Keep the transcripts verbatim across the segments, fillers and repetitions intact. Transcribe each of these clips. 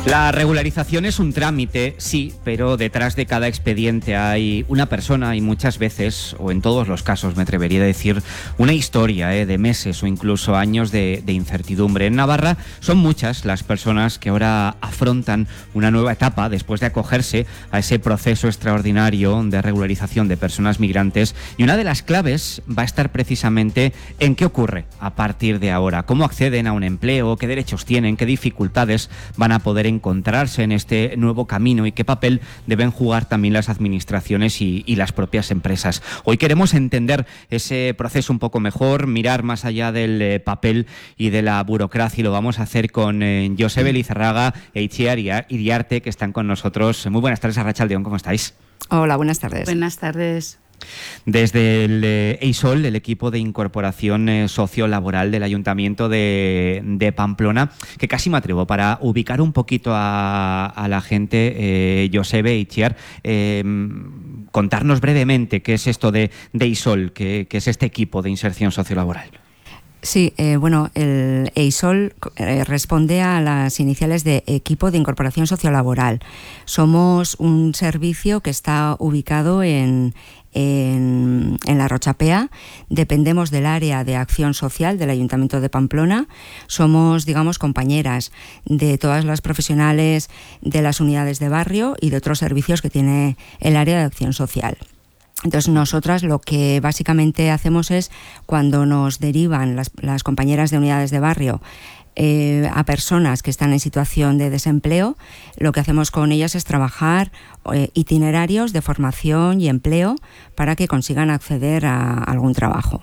La regularización es un trámite, sí, pero detrás de cada expediente hay una persona y muchas veces, o en todos los casos me atrevería a decir, una historia eh, de meses o incluso años de, de incertidumbre. En Navarra son muchas las personas que ahora afrontan una nueva etapa después de acogerse a ese proceso extraordinario de regularización de personas migrantes, y una de las claves va a estar precisamente en qué ocurre a partir de ahora, cómo acceden a un empleo, qué derechos tienen, qué dificultades van a poder encontrar encontrarse en este nuevo camino y qué papel deben jugar también las administraciones y, y las propias empresas. Hoy queremos entender ese proceso un poco mejor, mirar más allá del eh, papel y de la burocracia, y lo vamos a hacer con eh, Josebe Lizarraga e Itziar Iriarte, que están con nosotros. Muy buenas tardes, Arratsaldeon, ¿cómo estáis? Hola, buenas tardes. Buenas tardes. Desde el eh, EISOL, el equipo de incorporación eh, sociolaboral del Ayuntamiento de, de Pamplona, que casi me atrevo para ubicar un poquito a, a la gente, eh, Josebe e Itziar, eh, contarnos brevemente qué es esto de, de EISOL, qué, qué es este equipo de inserción sociolaboral. Sí, eh, bueno, el EISOL eh, responde a las iniciales de Equipo de Incorporación Sociolaboral. Somos un servicio que está ubicado en, en, en La Rochapea. Dependemos del área de acción social del Ayuntamiento de Pamplona. Somos, digamos, compañeras de todas las profesionales de las unidades de barrio y de otros servicios que tiene el área de acción social. Entonces, nosotras lo que básicamente hacemos es, cuando nos derivan las, las compañeras de unidades de barrio eh, a personas que están en situación de desempleo, lo que hacemos con ellas es trabajar eh, itinerarios de formación y empleo para que consigan acceder a algún trabajo.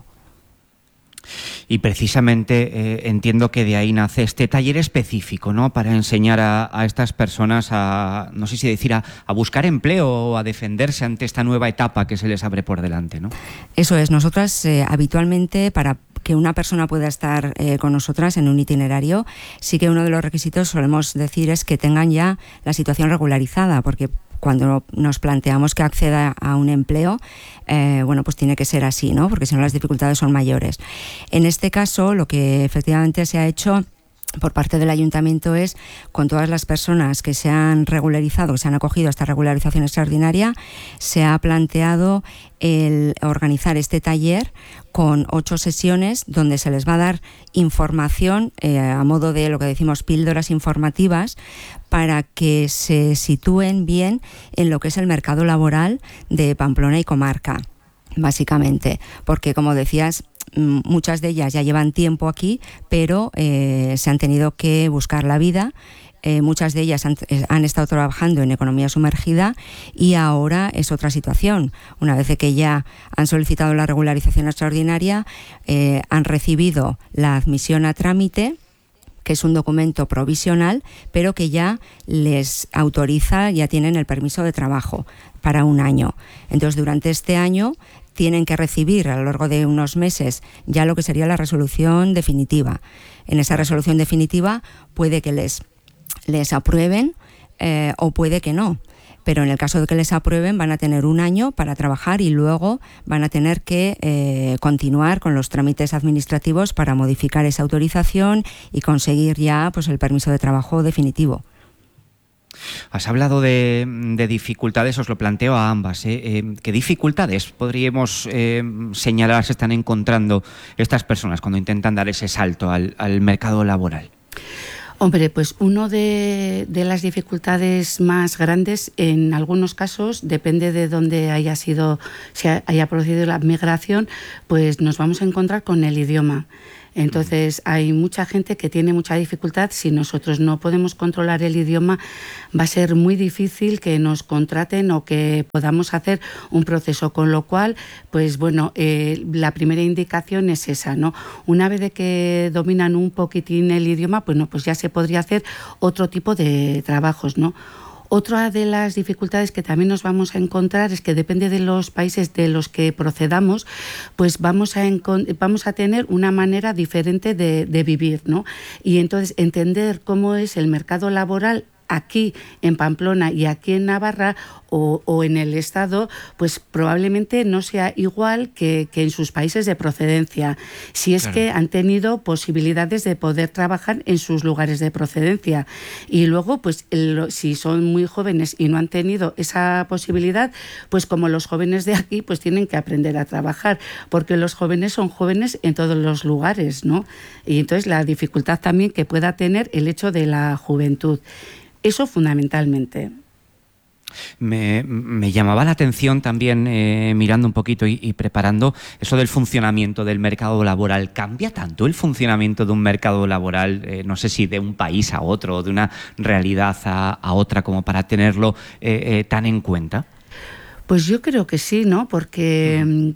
Y precisamente eh, entiendo que de ahí nace este taller específico, ¿no?, para enseñar a, a estas personas a, no sé si decir, a, a buscar empleo o a defenderse ante esta nueva etapa que se les abre por delante, ¿no? Eso es. Nosotras eh, habitualmente, para que una persona pueda estar eh, con nosotras en un itinerario, sí que uno de los requisitos, solemos decir, es que tengan ya la situación regularizada, porque cuando nos planteamos que acceda a un empleo, eh, bueno, pues tiene que ser así, ¿no?, porque si no las dificultades son mayores. En este caso, lo que efectivamente se ha hecho por parte del Ayuntamiento es, con todas las personas que se han regularizado, que se han acogido a esta regularización extraordinaria, se ha planteado el organizar este taller con ocho sesiones donde se les va a dar información eh, a modo de lo que decimos píldoras informativas, para que se sitúen bien en lo que es el mercado laboral de Pamplona y comarca, básicamente, porque, como decías, muchas de ellas ya llevan tiempo aquí, pero eh, se han tenido que buscar la vida. Eh, muchas de ellas han, han estado trabajando en economía sumergida y ahora es otra situación. Una vez que ya han solicitado la regularización extraordinaria, eh, han recibido la admisión a trámite, que es un documento provisional, pero que ya les autoriza, ya tienen el permiso de trabajo para un año. Entonces, durante este año tienen que recibir a lo largo de unos meses ya lo que sería la resolución definitiva. En esa resolución definitiva puede que les, les aprueben eh, o puede que no. Pero en el caso de que les aprueben, van a tener un año para trabajar y luego van a tener que eh, continuar con los trámites administrativos para modificar esa autorización y conseguir ya, pues, el permiso de trabajo definitivo. Has hablado de, de dificultades, os lo planteo a ambas. ¿eh? Eh, ¿Qué dificultades podríamos eh, señalar se están encontrando estas personas cuando intentan dar ese salto al, al mercado laboral? Hombre, pues uno de, de las dificultades más grandes, en algunos casos, depende de dónde haya sido, se haya producido la migración, pues nos vamos a encontrar con el idioma. Entonces, hay mucha gente que tiene mucha dificultad. Si nosotros no podemos controlar el idioma, va a ser muy difícil que nos contraten o que podamos hacer un proceso. Con lo cual, pues bueno, eh, la primera indicación es esa, ¿no? Una vez de que dominan un poquitín el idioma, pues, no, pues ya se podría hacer otro tipo de trabajos, ¿no? Otra de las dificultades que también nos vamos a encontrar es que depende de los países de los que procedamos, pues vamos a, vamos a tener una manera diferente de, de vivir, ¿no? Y entonces entender cómo es el mercado laboral aquí en Pamplona y aquí en Navarra o, o en el Estado, pues probablemente no sea igual que, que en sus países de procedencia, si es claro. que han tenido posibilidades de poder trabajar en sus lugares de procedencia. Y luego, pues el, si son muy jóvenes y no han tenido esa posibilidad, pues como los jóvenes de aquí, pues tienen que aprender a trabajar, porque los jóvenes son jóvenes en todos los lugares, ¿no? Y entonces la dificultad también que pueda tener el hecho de la juventud. Eso fundamentalmente. Me, me llamaba la atención también, eh, mirando un poquito y, y preparando, eso del funcionamiento del mercado laboral. ¿Cambia tanto el funcionamiento de un mercado laboral, eh, no sé si de un país a otro, o de una realidad a, a otra, como para tenerlo eh, eh, tan en cuenta? Pues yo creo que sí, ¿no? Porque mm.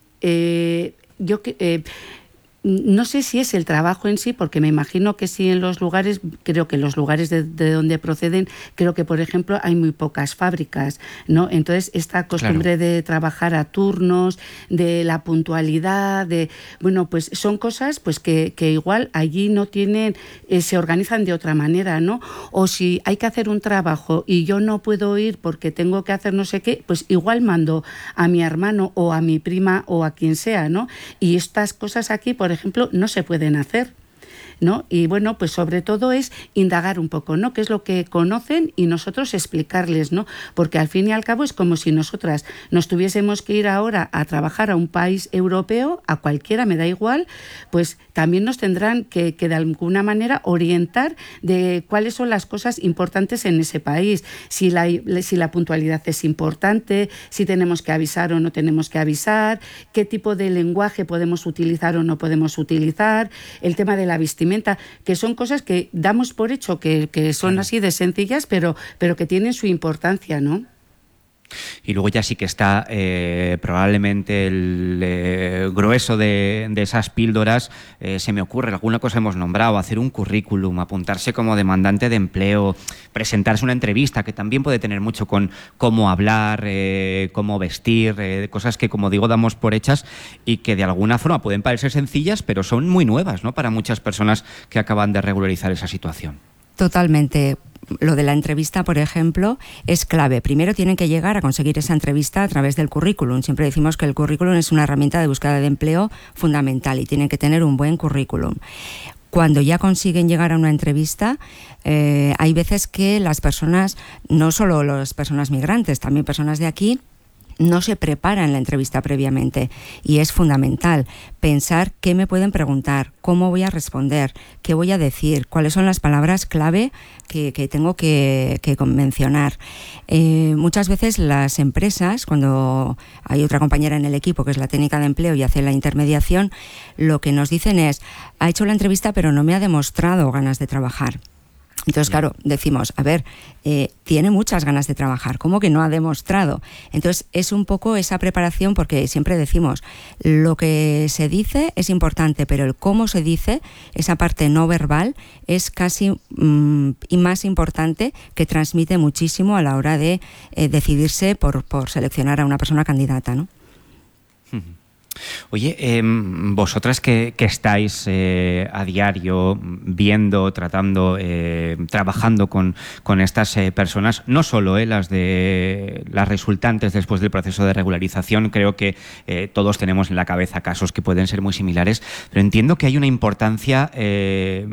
eh, yo que... Eh, no sé si es el trabajo en sí, porque me imagino que sí en los lugares, creo que los lugares de, de donde proceden, creo que por ejemplo hay muy pocas fábricas, ¿no? Entonces esta costumbre claro. de trabajar a turnos, de la puntualidad, de bueno, pues son cosas pues que, que igual allí no tienen, eh, se organizan de otra manera, ¿no? O si hay que hacer un trabajo y yo no puedo ir porque tengo que hacer no sé qué, pues igual mando a mi hermano o a mi prima o a quien sea, ¿no? Y estas cosas aquí, por ejemplo, no se pueden hacer, ¿no? Y bueno, pues sobre todo es indagar un poco, ¿no? Qué es lo que conocen y nosotros explicarles, ¿no? Porque al fin y al cabo es como si nosotras nos tuviésemos que ir ahora a trabajar a un país europeo, a cualquiera, me da igual, pues también nos tendrán que, que de alguna manera orientar de cuáles son las cosas importantes en ese país, si la, si la puntualidad es importante, si tenemos que avisar o no tenemos que avisar, qué tipo de lenguaje podemos utilizar o no podemos utilizar, el tema de la vestimenta, que son cosas que damos por hecho que, que son así de sencillas, pero, pero que tienen su importancia, ¿no? Y luego ya sí que está eh, probablemente el eh, grueso de, de esas píldoras, eh, se me ocurre, alguna cosa hemos nombrado, hacer un currículum, apuntarse como demandante de empleo, presentarse una entrevista, que también puede tener mucho con cómo hablar, eh, cómo vestir, eh, cosas que, como digo, damos por hechas y que de alguna forma pueden parecer sencillas, pero son muy nuevas, ¿no?, para muchas personas que acaban de regularizar esa situación. Totalmente. Lo de la entrevista, por ejemplo, es clave. Primero tienen que llegar a conseguir esa entrevista a través del currículum. Siempre decimos que el currículum es una herramienta de búsqueda de empleo fundamental y tienen que tener un buen currículum. Cuando ya consiguen llegar a una entrevista, eh, hay veces que las personas, no solo las personas migrantes, también personas de aquí, no se preparan la entrevista previamente y es fundamental pensar qué me pueden preguntar, cómo voy a responder, qué voy a decir, cuáles son las palabras clave que, que tengo que, que mencionar. Eh, muchas veces las empresas, cuando hay otra compañera en el equipo que es la técnica de empleo y hace la intermediación, lo que nos dicen es: ha hecho la entrevista pero no me ha demostrado ganas de trabajar. Entonces, claro, decimos, a ver, eh, tiene muchas ganas de trabajar, ¿cómo que no ha demostrado? Entonces, es un poco esa preparación, porque siempre decimos, lo que se dice es importante, pero el cómo se dice, esa parte no verbal, es casi mmm, y más importante, que transmite muchísimo a la hora de eh, decidirse por, por seleccionar a una persona candidata, ¿no? Uh-huh. Oye, eh, vosotras que, que estáis eh, a diario viendo, tratando, eh, trabajando con, con estas eh, personas, no solo eh, las de las resultantes después del proceso de regularización, creo que eh, todos tenemos en la cabeza casos que pueden ser muy similares, pero entiendo que hay una importancia eh,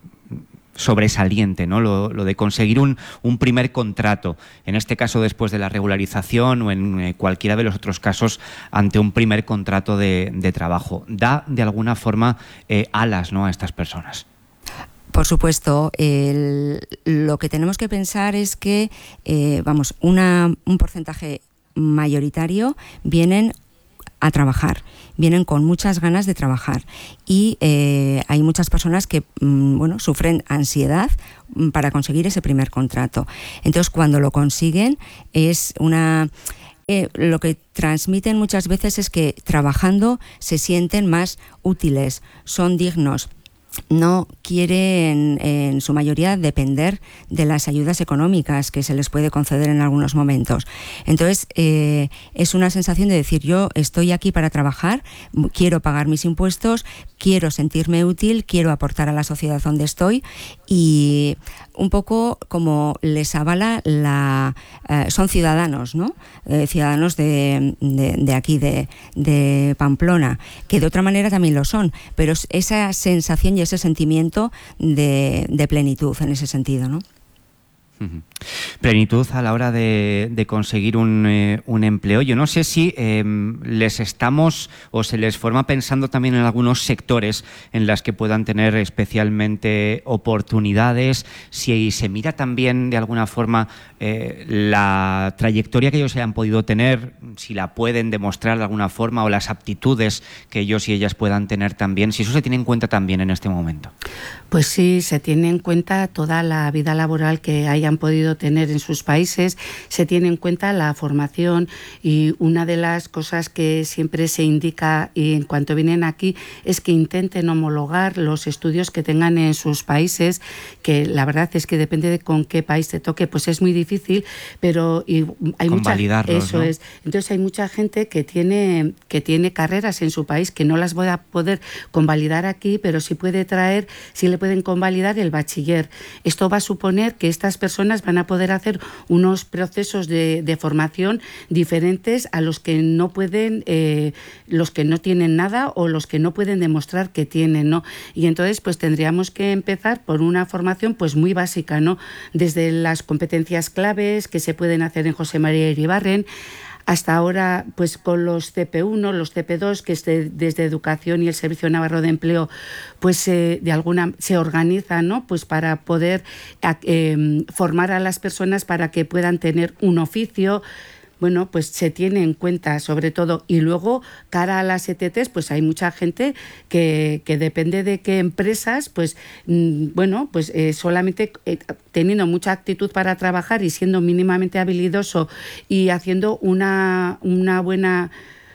sobresaliente, ¿no? Lo, lo de conseguir un, un primer contrato, en este caso después de la regularización o en eh, cualquiera de los otros casos ante un primer contrato de, de trabajo. Da de alguna forma eh, alas, ¿no?, a estas personas. Por supuesto, el, lo que tenemos que pensar es que, eh, vamos, una, un porcentaje mayoritario vienen a trabajar, vienen con muchas ganas de trabajar y eh, hay muchas personas que mmm, bueno, sufren ansiedad para conseguir ese primer contrato. Entonces, cuando lo consiguen, es una... Eh, lo que transmiten muchas veces es que trabajando se sienten más útiles, son dignos. no quieren en su mayoría depender de las ayudas económicas que se les puede conceder en algunos momentos. Entonces eh, es una sensación de decir, yo estoy aquí para trabajar, quiero pagar mis impuestos, quiero sentirme útil, quiero aportar a la sociedad donde estoy, y un poco como les avala la eh, son ciudadanos, ¿no? Eh, ciudadanos de, de, de aquí, de, de Pamplona, que de otra manera también lo son, pero esa sensación y ese sentimiento de, de plenitud en ese sentido, ¿no? Uh-huh. Plenitud a la hora de, de conseguir un, eh, un empleo. Yo no sé si eh, les estamos o se les forma pensando también en algunos sectores en las que puedan tener especialmente oportunidades, si se mira también de alguna forma eh, la trayectoria que ellos hayan podido tener, si la pueden demostrar de alguna forma, o las aptitudes que ellos y ellas puedan tener también, si eso se tiene en cuenta también en este momento. Pues sí, se tiene en cuenta toda la vida laboral que hayan podido tener en sus países, se tiene en cuenta la formación, y una de las cosas que siempre se indica y en cuanto vienen aquí es que intenten homologar los estudios que tengan en sus países, que la verdad es que depende de con qué país te toque, pues es muy difícil, pero y hay mucha, eso, ¿no? Es. Entonces hay mucha gente que tiene, que tiene carreras en su país que no las voy a poder convalidar aquí, pero sí puede traer, sí le pueden convalidar el bachiller. Esto va a suponer que estas personas van a poder hacer unos procesos de, de formación diferentes a los que no pueden, eh, los que no tienen nada o los que no pueden demostrar que tienen, ¿no? Y entonces pues tendríamos que empezar por una formación pues muy básica, ¿no? Desde las competencias claves que se pueden hacer en José María Iribarren, hasta ahora, pues con los C P uno, los C P dos, que es de, desde Educación y el Servicio Navarro de Empleo, pues eh, de alguna se organizan, ¿no? Pues para poder eh, formar a las personas para que puedan tener un oficio. Bueno, pues se tiene en cuenta sobre todo, y luego cara a las E T Ts, pues hay mucha gente que, que depende de qué empresas, pues mmm, bueno, pues eh, solamente eh, teniendo mucha actitud para trabajar y siendo mínimamente habilidoso y haciendo una, una buena...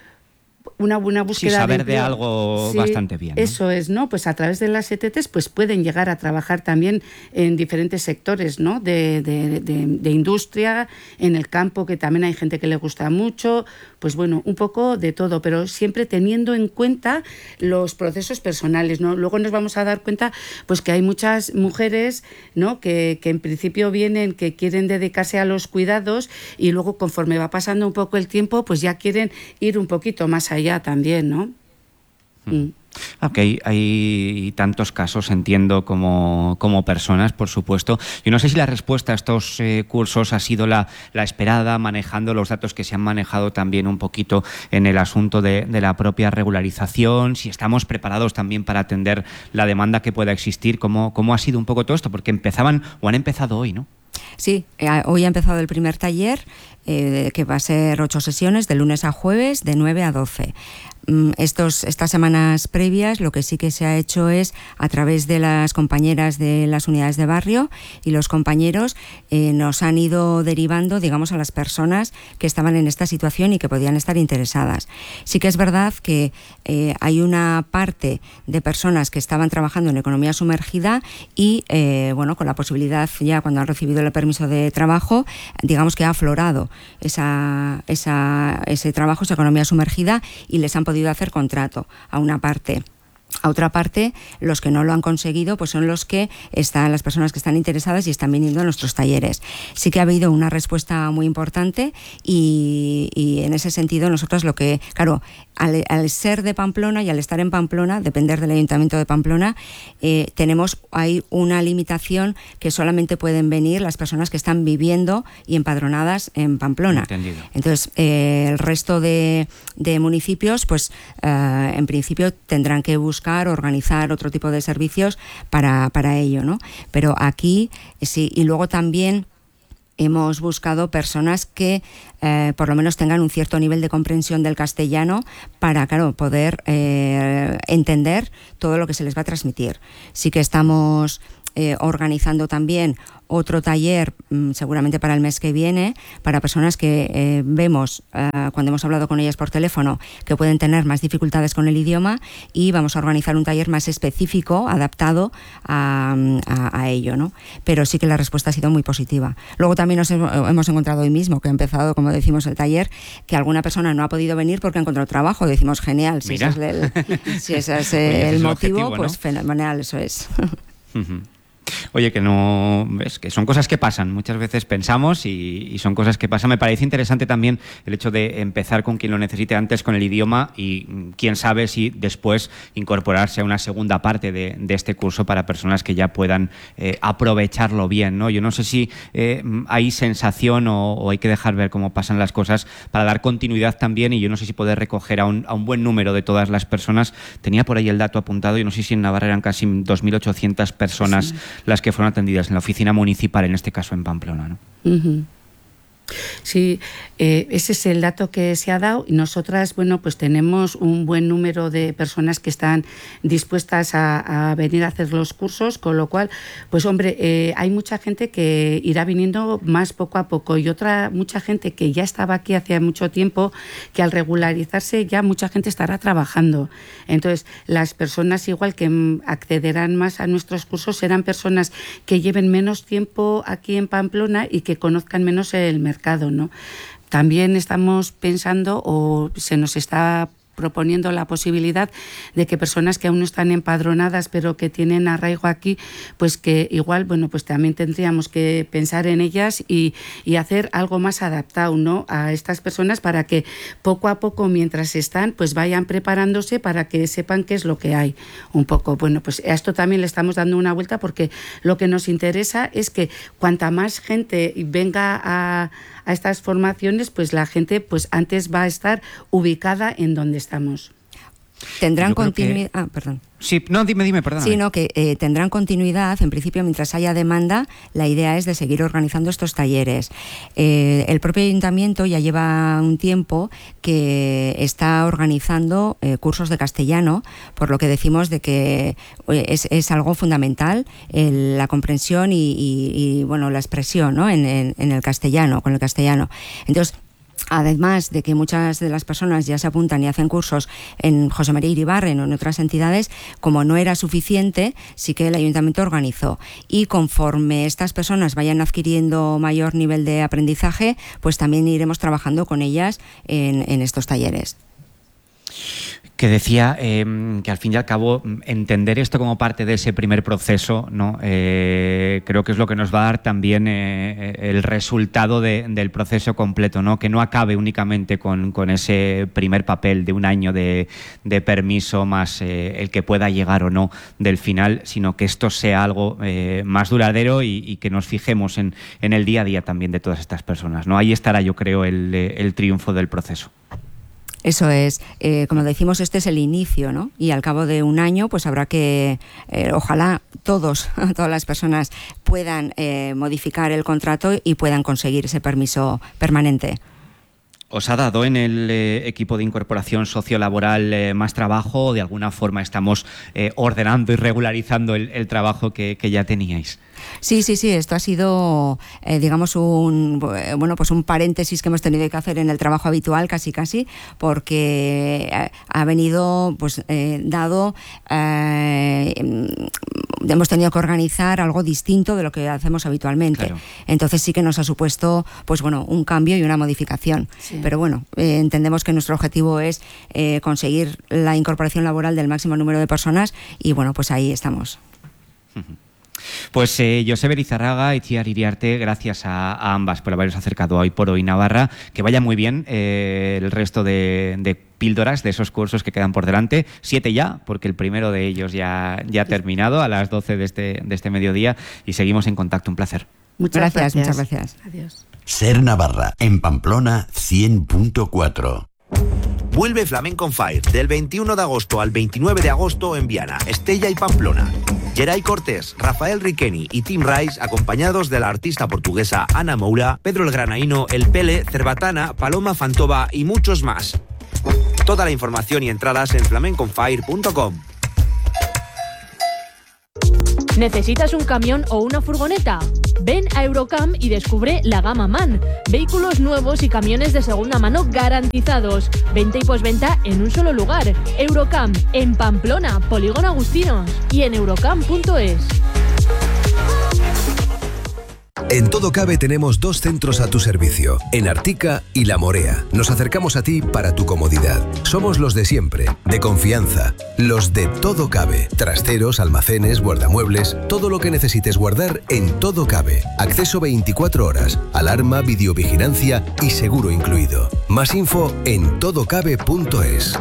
una buena búsqueda sí, saber de, empleo, de algo sí, bastante bien, ¿no? Eso es, ¿no? Pues a través de las E T Ts pues pueden llegar a trabajar también en diferentes sectores, ¿no? De, de, de, de industria, en el campo, que también hay gente que le gusta mucho, pues bueno, un poco de todo, pero siempre teniendo en cuenta los procesos personales, ¿no? Luego nos vamos a dar cuenta pues que hay muchas mujeres, ¿no? Que, que en principio vienen, que quieren dedicarse a los cuidados, y luego conforme va pasando un poco el tiempo, pues ya quieren ir un poquito más allá también, ¿no? Mm. Ok, hay tantos casos, entiendo, como, como personas, por supuesto. Yo no sé si la respuesta a estos eh, cursos ha sido la, la esperada, manejando los datos que se han manejado también un poquito en el asunto de, de la propia regularización, si estamos preparados también para atender la demanda que pueda existir. ¿Cómo, cómo ha sido un poco todo esto? Porque empezaban o han empezado hoy, ¿no? Sí, hoy ha empezado el primer taller, eh, que va a ser ocho sesiones, de lunes a jueves, de nueve a doce. Estos, estas semanas previas lo que sí que se ha hecho es, a través de las compañeras de las unidades de barrio y los compañeros, eh, nos han ido derivando, digamos, a las personas que estaban en esta situación y que podían estar interesadas. Sí que es verdad que eh, hay una parte de personas que estaban trabajando en economía sumergida y, eh, bueno, con la posibilidad ya cuando han recibido el permiso de trabajo, digamos que ha aflorado esa, esa, ese trabajo, esa economía sumergida, y les han podido hacer contrato a una parte. A otra parte, los que no lo han conseguido, pues son los que están, las personas que están interesadas y están viniendo a nuestros talleres. Sí que ha habido una respuesta muy importante, y, y en ese sentido nosotros lo que, claro, al, al ser de Pamplona y al estar en Pamplona, depender del Ayuntamiento de Pamplona, eh, tenemos hay una limitación, que solamente pueden venir las personas que están viviendo y empadronadas en Pamplona. Entendido. Entonces, eh, el resto de, de municipios, pues eh, en principio tendrán que buscar organizar otro tipo de servicios para, para ello, ¿no? Pero aquí sí, y luego también hemos buscado personas que eh, por lo menos tengan un cierto nivel de comprensión del castellano para, claro, poder eh, entender todo lo que se les va a transmitir. Sí que estamos eh, organizando también otro taller, seguramente para el mes que viene, para personas que eh, vemos, eh, cuando hemos hablado con ellas por teléfono, que pueden tener más dificultades con el idioma, y vamos a organizar un taller más específico, adaptado a, a, a ello, ¿no? Pero sí que la respuesta ha sido muy positiva. Luego también nos hemos encontrado hoy mismo, que ha empezado, como decimos, el taller, que alguna persona no ha podido venir porque ha encontrado trabajo. Decimos, genial, si ese es el, si ese es el, Oye, el motivo, objetivo, pues ¿no? Fenomenal, eso es. Uh-huh. Oye, que no, ves, que son cosas que pasan, muchas veces pensamos y, y son cosas que pasan. Me parece interesante también el hecho de empezar con quien lo necesite antes con el idioma y quién sabe si después incorporarse a una segunda parte de, de este curso para personas que ya puedan eh, aprovecharlo bien, ¿no? Yo no sé si eh, hay sensación o, o hay que dejar ver cómo pasan las cosas para dar continuidad también, y yo no sé si poder recoger a un, a un buen número de todas las personas. Tenía por ahí el dato apuntado, yo no sé si en Navarra eran casi dos mil ochocientas personas. Sí. Las que fueron atendidas en la oficina municipal, en este caso en Pamplona, ¿no? Uh-huh. Sí, eh, ese es el dato que se ha dado, y nosotras, bueno, pues tenemos un buen número de personas que están dispuestas a, a venir a hacer los cursos, con lo cual, pues hombre, eh, hay mucha gente que irá viniendo más poco a poco, y otra, mucha gente que ya estaba aquí hacía mucho tiempo, que al regularizarse ya mucha gente estará trabajando. Entonces, las personas igual que accederán más a nuestros cursos serán personas que lleven menos tiempo aquí en Pamplona y que conozcan menos el mercado. Mercado, ¿no? También estamos pensando, o se nos está proponiendo la posibilidad de que personas que aún no están empadronadas pero que tienen arraigo aquí, pues que igual, bueno, pues también tendríamos que pensar en ellas y, y hacer algo más adaptado, ¿no?, a estas personas, para que poco a poco, mientras están, pues vayan preparándose para que sepan qué es lo que hay un poco. Bueno, pues a esto también le estamos dando una vuelta, porque lo que nos interesa es que cuanta más gente venga a a estas formaciones, pues la gente pues antes va a estar ubicada en donde estamos. Tendrán continuidad... Que... Ah, perdón. Sí, no, dime, dime, perdón. Sí, no, que eh, tendrán continuidad. En principio, mientras haya demanda, la idea es de seguir organizando estos talleres. Eh, el propio ayuntamiento ya lleva un tiempo que está organizando eh, cursos de castellano, por lo que decimos de que eh, es, es algo fundamental el, la comprensión y, y, y bueno, la expresión, ¿no?, en, en, en el castellano, con el castellano. Entonces, además de que muchas de las personas ya se apuntan y hacen cursos en José María Iribarren o en otras entidades, como no era suficiente, sí que el ayuntamiento organizó. Y conforme estas personas vayan adquiriendo mayor nivel de aprendizaje, pues también iremos trabajando con ellas en, en estos talleres. Que decía eh, que al fin y al cabo entender esto como parte de ese primer proceso, ¿no? Eh, creo que es lo que nos va a dar también eh, el resultado de, del proceso completo, ¿no? Que no acabe únicamente con, con ese primer papel de un año de, de permiso más eh, el que pueda llegar o no del final, sino que esto sea algo eh, más duradero y, y que nos fijemos en, en el día a día también de todas estas personas, ¿no? Ahí estará, yo creo, el, el triunfo del proceso. Eso es, eh, como decimos, este es el inicio, ¿no? Y al cabo de un año, pues habrá que, eh, ojalá todos, todas las personas puedan eh, modificar el contrato y puedan conseguir ese permiso permanente. ¿Os ha dado en el eh, equipo de incorporación sociolaboral eh, más trabajo, o de alguna forma estamos eh, ordenando y regularizando el, el trabajo que, que ya teníais? Sí, sí, sí, esto ha sido, eh, digamos, un bueno, pues un paréntesis que hemos tenido que hacer en el trabajo habitual, casi casi, porque ha venido, pues, eh, dado, eh, hemos tenido que organizar algo distinto de lo que hacemos habitualmente. Claro. Entonces sí que nos ha supuesto, pues bueno, un cambio y una modificación. Sí. Pero bueno, eh, entendemos que nuestro objetivo es eh, conseguir la incorporación laboral del máximo número de personas y bueno, pues ahí estamos. Uh-huh. Pues eh, Joseba Lizarraga y Itziar Iriarte, gracias a, a ambas por haberos acercado hoy por hoy Navarra. Que vaya muy bien eh, el resto de, de píldoras de esos cursos que quedan por delante. Siete ya, porque el primero de ellos ya, ya ha terminado a las doce de este, de este mediodía y seguimos en contacto. Un placer. Muchas gracias, gracias. muchas gracias. Adiós. Ser Navarra, en Pamplona cien punto cuatro. Vuelve Flamenco on Fire del veintiuno de agosto al veintinueve de agosto en Viana, Estella y Pamplona. Geray Cortés, Rafael Riqueni y Tim Rice, acompañados de la artista portuguesa Ana Moura, Pedro el Granaíno, El Pele, Cerbatana, Paloma Fantova y muchos más. Toda la información y entradas en flamenco on fire punto com. ¿Necesitas un camión o una furgoneta? Ven a Eurocam y descubre la gama MAN. Vehículos nuevos y camiones de segunda mano garantizados. Venta y posventa en un solo lugar. Eurocam, en Pamplona, Polígono Agustinos y en eurocam punto es. En Todo Cabe tenemos dos centros a tu servicio, en Artica y La Morea. Nos acercamos a ti para tu comodidad. Somos los de siempre, de confianza, los de Todo Cabe. Trasteros, almacenes, guardamuebles, todo lo que necesites guardar en Todo Cabe. Acceso veinticuatro horas, alarma, videovigilancia y seguro incluido. Más info en todocabe punto es.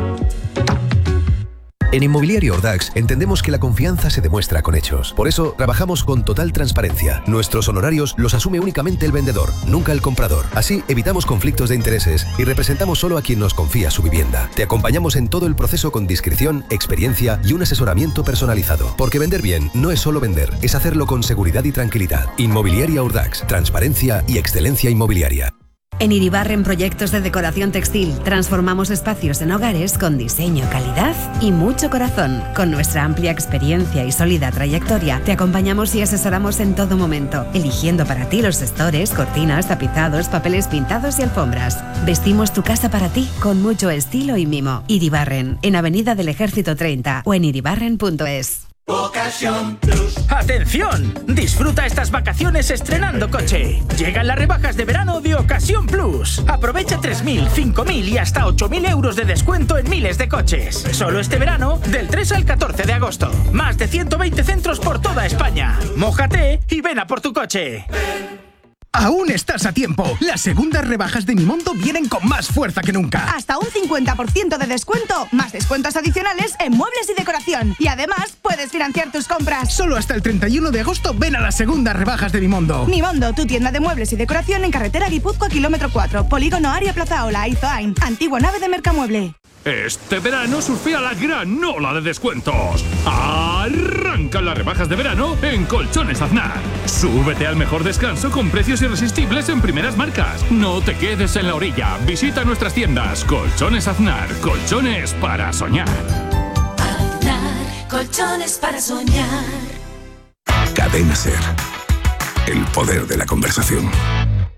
En Inmobiliaria Ordax entendemos que la confianza se demuestra con hechos. Por eso trabajamos con total transparencia. Nuestros honorarios los asume únicamente el vendedor, nunca el comprador. Así evitamos conflictos de intereses y representamos solo a quien nos confía su vivienda. Te acompañamos en todo el proceso con discreción, experiencia y un asesoramiento personalizado. Porque vender bien no es solo vender, es hacerlo con seguridad y tranquilidad. Inmobiliaria Ordax, transparencia y excelencia inmobiliaria. En Iribarren Proyectos de Decoración Textil transformamos espacios en hogares con diseño, calidad y mucho corazón. Con nuestra amplia experiencia y sólida trayectoria, te acompañamos y asesoramos en todo momento, eligiendo para ti los estores, cortinas, tapizados, papeles pintados y alfombras. Vestimos tu casa para ti con mucho estilo y mimo. Iribarren, en Avenida del Ejército treinta o en iribarren punto es. Ocasión Plus. ¡Atención! Disfruta estas vacaciones estrenando coche. Llegan las rebajas de verano de Ocasión Plus. Aprovecha tres mil, cinco mil y hasta ocho mil euros de descuento en miles de coches. Solo este verano, del tres al catorce de agosto. Más de ciento veinte centros por toda España. Mójate y ven a por tu coche. Aún estás a tiempo. Las segundas rebajas de Mimondo vienen con más fuerza que nunca. Hasta un cincuenta por ciento de descuento, más descuentos adicionales en muebles y decoración. Y además, puedes financiar tus compras. Solo hasta el treinta y uno de agosto ven a las segundas rebajas de Mimondo. Mimondo, tu tienda de muebles y decoración en carretera Guipúzcoa, kilómetro cuatro, Polígono Aria Plaza Ola, Izoain, antigua nave de Mercamueble. Este verano surfea la gran ola de descuentos. Arrancan las rebajas de verano en Colchones Aznar. Súbete al mejor descanso con precios irresistibles en primeras marcas. No te quedes en la orilla. Visita nuestras tiendas. Colchones Aznar. Colchones para soñar. Aznar. Colchones para soñar. Cadena Ser. El poder de la conversación.